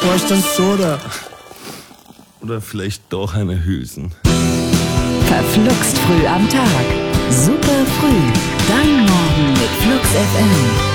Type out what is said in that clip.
brauch ich dann Soda. Oder vielleicht doch eine Hülsen. Verfluxt früh am Tag. Super früh. Dein Morgen mit Flux FM.